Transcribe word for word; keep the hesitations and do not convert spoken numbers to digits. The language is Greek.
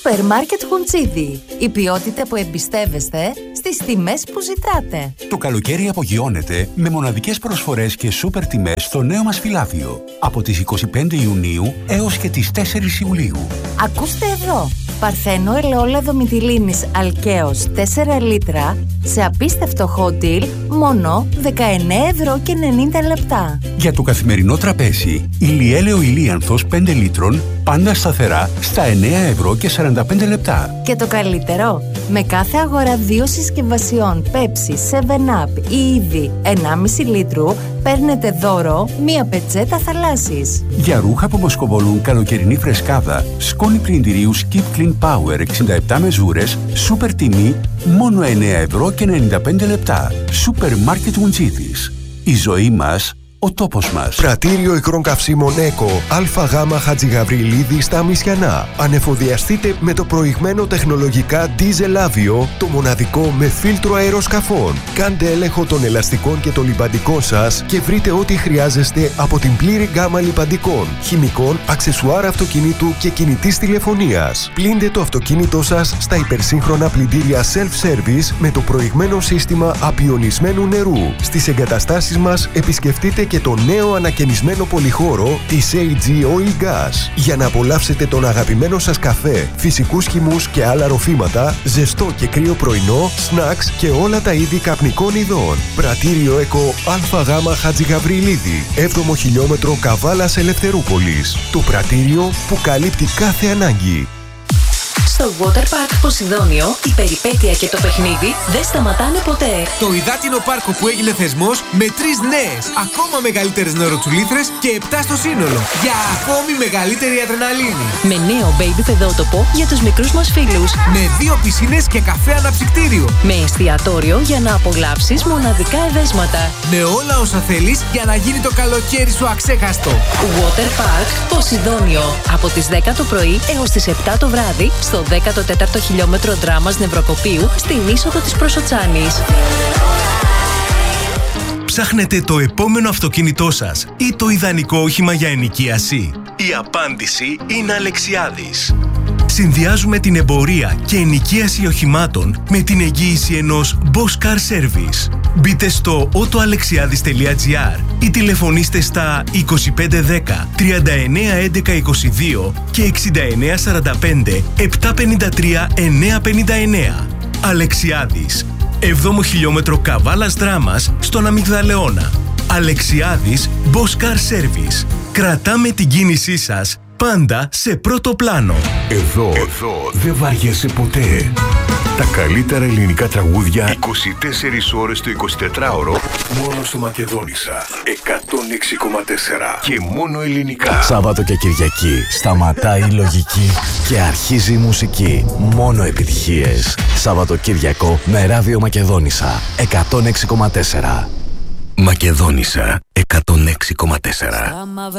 Σούπερ Μάρκετ Χουντσίδι. Η ποιότητα που εμπιστεύεστε στις τιμές που ζητάτε. Το καλοκαίρι απογειώνεται με μοναδικές προσφορές και σούπερ τιμές στο νέο μας φυλάδιο. Από τις είκοσι πέντε Ιουνίου έως και τις τέσσερις Ιουλίου. Ακούστε εδώ. Παρθένο ελαιόλαδο μυθιλίνης Αλκαίος τέσσερα λίτρα σε απίστευτο hot deal μόνο δεκαεννέα ευρώ και ενενήντα λεπτά. Για το καθημερινό τραπέζι, ηλιέλαιο ηλίανθος πέντε λίτρων πάντα σταθερά στα εννέα ευρώ και σαράντα πέντε λεπτά. Και το καλύτερο, με κάθε αγορά δύο συσκευασιών Pepsi, seven up ή είδη ενάμιση λίτρου παίρνετε δώρο μία πετσέτα θαλάσσης. Για ρούχα που μοσκοβολούν καλοκαιρινή φρεσκάδα, σκόνη πλυντηρίου Keep Clean Power εξήντα επτά μεζούρες, σούπερ τιμή, μόνο εννέα ευρώ και ενενήντα πέντε λεπτά. Σούπερ Μάρκετ Ουντσίδης. Η ζωή μας, ο τόπος μας. Πρατήριο ικρών καυσίμων ΕΚΟ ΑΓ Χατζηγαβριλίδη στα Μισιανά. Ανεφοδιαστείτε με το προηγμένο τεχνολογικά Diesel Avio, το μοναδικό με φίλτρο αεροσκαφών. Κάντε έλεγχο των ελαστικών και των λιμπαντικών σας και βρείτε ό,τι χρειάζεστε από την πλήρη γκάμα λιμπαντικών, χημικών, αξεσουάρ αυτοκινήτου και κινητής τηλεφωνίας. Πλύντε το αυτοκίνητό σας στα υπερσύγχρονα πλυντήρια self-service με το προηγμένο σύστημα απιονισμένου νερού. Στις εγκαταστάσεις μας επισκεφτείτε και το νέο ανακαινισμένο πολυχώρο της έι τζι Oil Gas για να απολαύσετε τον αγαπημένο σας καφέ, φυσικούς χυμούς και άλλα ροφήματα, ζεστό και κρύο πρωινό, σνακς και όλα τα είδη καπνικών ειδών. Πρατήριο ΕΚΟ ΑΓ Χατζηγαβριλίδη, έβδομο χιλιόμετρο Καβάλας Ελευθερούπολης. Το πρατήριο που καλύπτει κάθε ανάγκη. Στο Water Park Ποσειδόνιο, η περιπέτεια και το παιχνίδι δεν σταματάνε ποτέ. Το υδάτινο πάρκο που έγινε θεσμός με τρεις νέες, ακόμα μεγαλύτερες νεροτσουλήθρες και επτά στο σύνολο. Για ακόμη μεγαλύτερη αδρεναλίνη. Με νέο baby παιδότοπο για τους μικρούς μας φίλους. Με δύο πισίνες και καφέ αναψυκτήριο. Με εστιατόριο για να απολαύσεις μοναδικά εδέσματα. Με όλα όσα θέλεις για να γίνει το καλοκαίρι σου αξέχαστο. Water Park Ποσειδόνιο. Από τις δέκα το πρωί έως τις επτά το βράδυ στο δέκατο τέταρτο χιλιόμετρο δράμας Νευροκοπίου στην είσοδο της Προσοτσάνης. Ψάχνετε το επόμενο αυτοκίνητό σας ή το ιδανικό όχημα για ενοικίαση? Η απάντηση είναι Αλεξιάδης. Συνδυάζουμε την εμπορία και ενοικίαση οχημάτων με την εγγύηση ενός Boss Car Service. Μπείτε στο autoalexiadis τελεία gr ή τηλεφωνήστε στα είκοσι πέντε δέκα τριάντα εννέα έντεκα είκοσι δύο και εξήντα εννέα σαράντα πέντε επτακόσια πενήντα τρία εννιακόσια πενήντα εννέα. Αλεξιάδης, έβδομο χιλιόμετρο Καβάλας Δράμας στον Αμυγδαλεώνα. Αλεξιάδης Boss Car Service. Κρατάμε την κίνησή σας πάντα σε πρώτο πλάνο. Εδώ, Εδώ δεν βαριέσαι ποτέ. Τα καλύτερα ελληνικά τραγούδια είκοσι τέσσερις ώρες το εικοσιτετράωρο μόνο στο Μακεδόνισσα εκατόν έξι κόμμα τέσσερα και μόνο ελληνικά. Σάββατο και Κυριακή σταματάει η λογική και αρχίζει η μουσική. Μόνο επιτυχίες. Σαββατοκύριακο με ράδιο Μακεδόνισσα εκατόν έξι κόμμα τέσσερα. Μακεδόνισσα εκατόν έξι κόμμα τέσσερα.